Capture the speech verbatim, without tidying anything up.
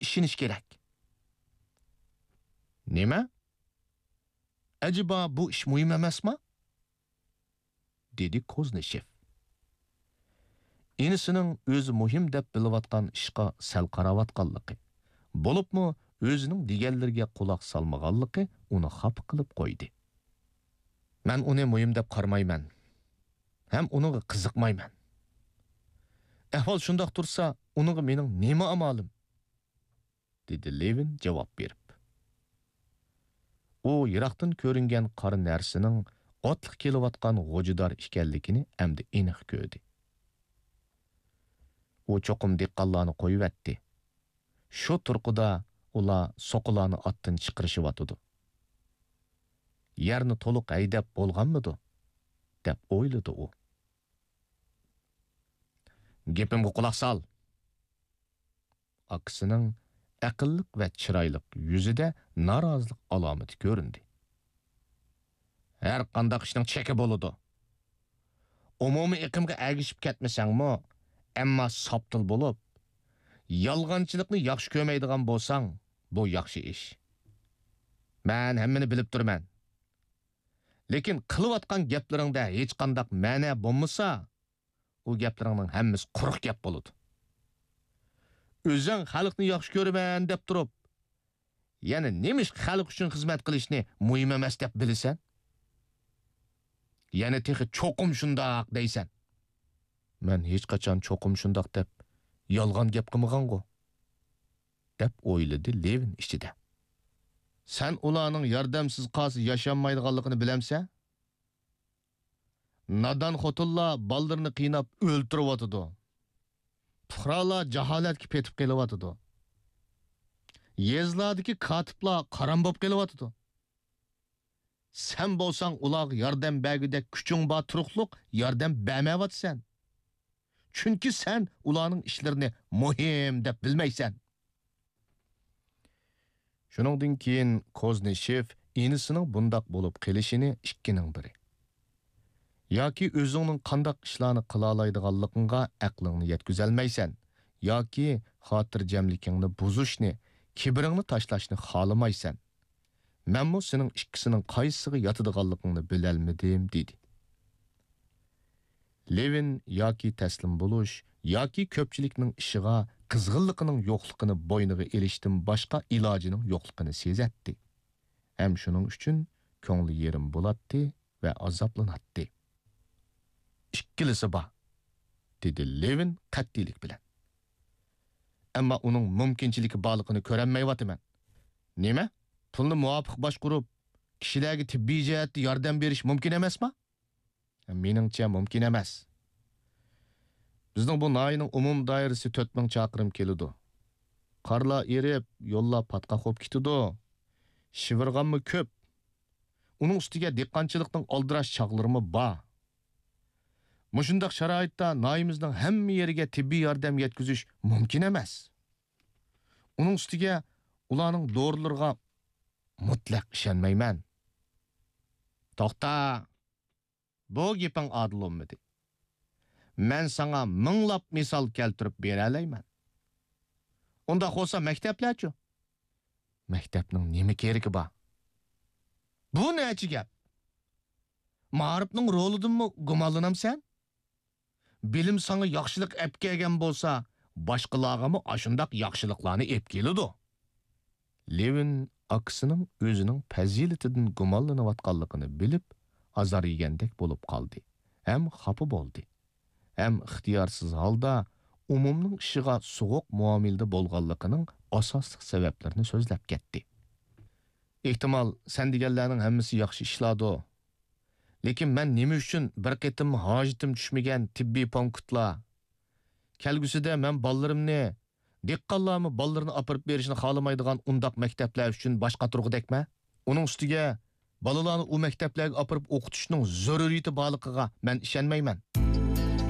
ishonish kerak. Nima? Acaba bu ish muhim emasmi? Dedi Koznishev. Inisining o'zi muhim deb bilayotgan ishga sal qaravatganligi, bo'libmi o'zining deganlariga quloq solmaganligi uni xafa qilib qo'ydi. Men uni muhim deb qarmayman. Ham uniga qiziqmayman. Ahvol shundoq tursa, uniga mening nima amalim? Dedi Levin javob berib. U yiroqdan ko'ringan qora narsaning otliq kelayotgan g'ojidor ekanligini endi aniq ko'rdi. U cho'qim diqqatlarni qo'yibdi. Shu turqida ular soqolarni otdan chiqarishyotdi. Yerni to'liq haydab bo'lganmidi? deb o'yladi u. Gapimga quloq sol. Akisining aqlliq va chiroyli yuzida norozilik alomati ko'rindi. Har qanday ishning cheki bo'ladi. Umumiy iqimga agishib ketmasangmi, ammo soptil bo'lib, yolg'onchilikni yaxshi ko'rmaydigan bo'lsang, bu yaxshi ish. Men hammani bilib turman. Lekin qilayotgan gaplaringda hech qanday ma'no bo'lmasa, u gaplaringning hammasi quruq gap bo'ladi. O'zing xalqni yaxshi ko'raman deb turib, yana nemish xalq uchun xizmat qilishni muhim emas deb bilasan? Yana texi cho'qim shundoq deysan. Men hech qachon cho'qim shundoq deb yolg'on gap qilmagan-ku, deb o'yladi Levin ichida. Sen ularning yordamsiz qolsa yashamaydiganligini bilamsan? Nadan xotinlar ballarni qiynab o'ltiryotdi. Fuqarolar jaholatga petib qelyotdi. Yezlardagi katiblar qaram bo'lib qelyotdi. Sen bo'lsang ularga yordam bergudek kuching bor turuqliq yordam bermayotsan. Chunki sen ularning ishlarini muhim deb bilmaysan. Shuningdan keyin Koznishev inisining bundoq bo'lib qilishini ikkining biri. Yoki o'zingning qanday ishlarni qila oladiganligingga aqlingni yetkazolmaysan, yoki xotirjamligingni buzishni, kibringni tashlashni xohlamaysan. Menmi sening ikkisining qaysisiga yotadiganligingni bilolmadim dedi. Levin yoki taslim bo'lish, yoki ko'pchilikning ishiga qizg'inligining yo'qligini bo'yniga elishdan boshqa ilojining yo'qligini sezatdi. Ham shuning uchun ko'ngli yerim bo'ladi va azoblanadi. Ikkilisi bor, dedi Levin qat'iylik bilan. Ammo uning mumkinchiligi borligini ko'rolmayapman. Nima? Pulni muvofiq boshqarib, kishilarga tibbiy jihatdan yordam berish mumkin emasmi? Meningcha mumkin emas. Bizning bu nayining umum doirasi to'rt ming chaqirim keladi. Qarlar erib, yo'llar patqa qo'yib ketadi. Shivirganmi ko'p. Uning ustiga dehqonchilikning oldirash chog'larimi bor. Mushundaq sharoitda nayimizning hamma yeriga tibbiy yordam yetkazish mumkin emas. Uning ustiga ularning dorilarga mutlaq ishonmayman. To'xta. Bu gaping adil bo'lmadi. Men sana minglab misol keltirib bera olayman. Unda bo'lsa maktablarchi? Maktabning nima keragi bor? Bu nechi gap? Ma'rifning rolidanmi gumonlanamsan? Bilim sana yaxshilik ep kelgan bo'lsa, boshqalarga ashundaq yaxshiliklarni ep keladi. Levin akisining o'zining fazilatidan gumonlanayotganligini bilib, azar yegandek bo'lib qoldi. Hem xafa bo'ldi. Hem ixtiyorsiz holda umumning ishiga so'g'uq muomilda bo'lganligining asosli sabablarini so'zlab ketdi. Ehtimol sen deganlarning hammasi yaxshi ishlardi. Lekin men nima uchun bir qatim hojitim tushmagan tibbiy punktlar? Kelgusida men bolarimni, diqqatlarni bolalarni olib berishni xohlamaydigan undaq maktablar uchun boshqa turg'idekmi? Uning ustiga balalarni u maktablarga olib o'qitishning zaruriyati borligiga men ishonmayman.